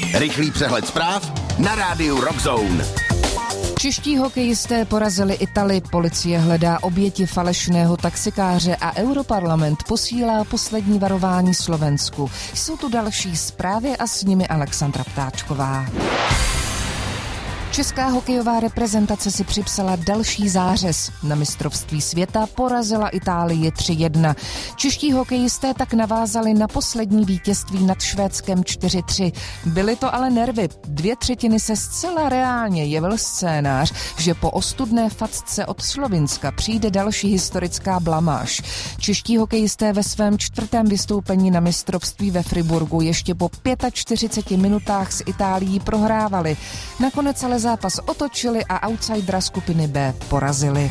Rychlý přehled zpráv na rádiu Rock Zone. Čeští hokejisté porazili Italy, policie hledá oběti falešného taxikáře a Europarlament posílá poslední varování Slovensku. Jsou tu další zprávy a s nimi Alexandra Ptáčková. Česká hokejová reprezentace si připsala další zářez. Na mistrovství světa porazila Itálii 3-1. Čeští hokejisté tak navázali na poslední vítězství nad Švédskem 4-3. Byly to ale nervy. 2/3 se zcela reálně jevil scénář, že po ostudné facce od Slovinska přijde další historická blamáž. Čeští hokejisté ve svém 4. vystoupení na mistrovství ve Friburgu ještě po 45 minutách s Itálií prohrávali. Nakonec ale zápas otočili a outsidera skupiny B porazili.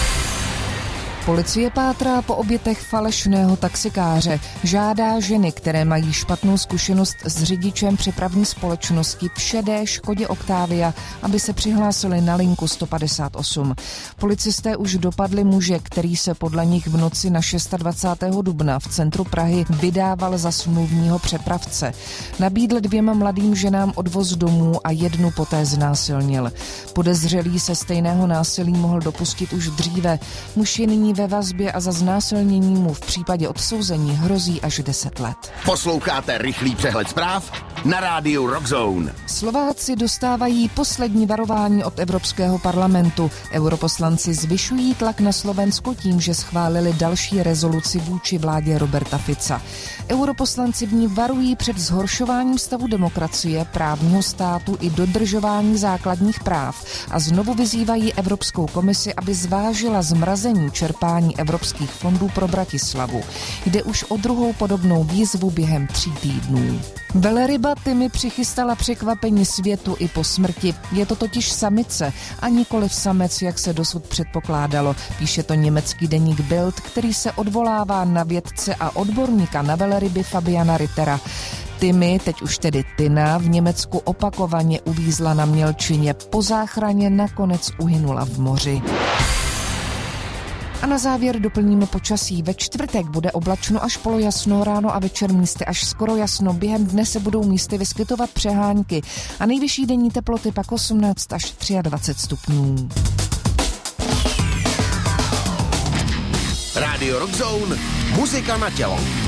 Policie pátrá po obětech falešného taxikáře. Žádá ženy, které mají špatnou zkušenost s řidičem přepravní společnosti v šedé Škodě Octavia, aby se přihlásili na linku 158. Policisté už dopadli muže, který se podle nich v noci na 26. dubna v centru Prahy vydával za smluvního přepravce. Nabídl 2 mladým ženám odvoz domů a jednu poté znásilnil. Podezřelý se stejného násilí mohl dopustit už dříve. Muž je nyní ve vazbě a za znásilnění mu v případě odsouzení hrozí až 10 let. Posloucháte rychlý přehled zpráv na rádiu Rock Zone. Slováci dostávají poslední varování od Evropského parlamentu. Europoslanci zvyšují tlak na Slovensko tím, že schválili další rezoluci vůči vládě Roberta Fica. Europoslanci v ní varují před zhoršováním stavu demokracie, právního státu i dodržování základních práv a znovu vyzývají Evropskou komisi, aby zvážila zmrazení čerpání evropských fondů pro Bratislavu. Jde už o druhou podobnou výzvu během 3 týdnů. Velryba Timmy přichystala překvapení světu i po smrti. Je to totiž samice a nikoliv samec, jak se dosud předpokládalo. Píše to německý deník Bild, který se odvolává na vědce a odborníka na velryby Fabiana Rittera. Timmy, teď už tedy Tina, v Německu opakovaně uvízla na mělčině. Po záchraně nakonec uhynula v moři. A na závěr doplníme počasí. Ve čtvrtek bude oblačno až polojasno, ráno a večer místy až skoro jasno. Během dne se budou místy vyskytovat přehánky a nejvyšší denní teploty pak 18 až 23 stupňů. Rádio Rock Zone, muzika na tělo.